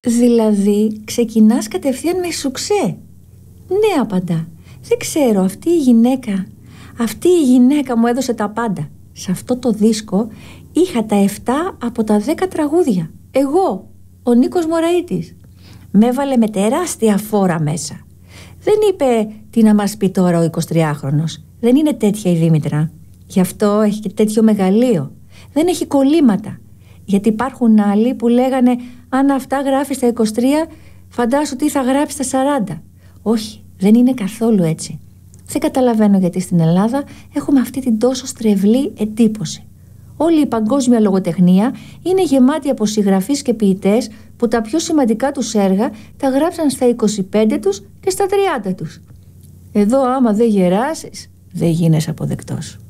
Δηλαδή ξεκινάς κατευθείαν με σουξέ? Ναι, απαντά. Δεν ξέρω, αυτή η γυναίκα μου έδωσε τα πάντα. Σε αυτό το δίσκο είχα τα 7 από τα 10 τραγούδια. Εγώ, ο Νίκος Μωραΐτης. Με έβαλε με τεράστια φόρα μέσα. Δεν είπε τι να μας πει τώρα ο 23χρονος. Δεν είναι τέτοια η Δήμητρα. Γι' αυτό έχει και τέτοιο μεγαλείο. Δεν έχει κολλήματα. Γιατί υπάρχουν άλλοι που λέγανε αν αυτά γράφει στα 23, φαντάσου τι θα γράψει στα 40. Όχι, δεν είναι καθόλου έτσι. Δεν καταλαβαίνω γιατί στην Ελλάδα έχουμε αυτή την τόσο στρεβλή εντύπωση. Όλη η παγκόσμια λογοτεχνία είναι γεμάτη από συγγραφείς και ποιητές που τα πιο σημαντικά τους έργα τα γράψαν στα 25 τους και στα 30 τους. Εδώ άμα δεν γεράσεις, δεν γίνεσαι αποδεκτός.